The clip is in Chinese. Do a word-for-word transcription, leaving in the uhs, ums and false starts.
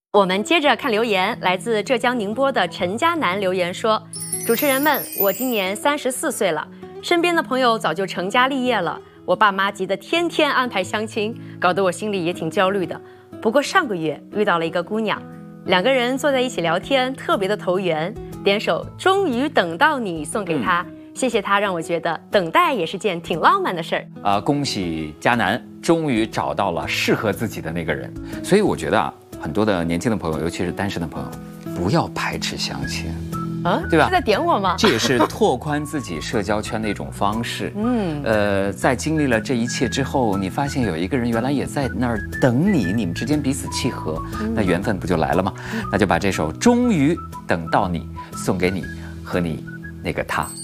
我们接着看留言，来自浙江宁波的陈家南留言说：主持人们，我今年三十四岁了，身边的朋友早就成家立业了，我爸妈急得天天安排相亲，搞得我心里也挺焦虑的。不过上个月遇到了一个姑娘，两个人坐在一起聊天，特别的投缘，点首终于等到你送给她。嗯，谢谢他，让我觉得等待也是件挺浪漫的事儿。 啊、呃，恭喜嘉南终于找到了适合自己的那个人。所以我觉得啊，很多的年轻的朋友，尤其是单身的朋友，不要排斥相亲， 啊， 对吧？ 是在点我吗？ 这也是拓宽自己社交圈的一种方式。嗯，呃，在经历了这一切之后，你发现有一个人原来也在那儿等你，你们之间彼此契合，嗯、那缘分不就来了吗？嗯、那就把这首《终于等到你》送给你和你那个他。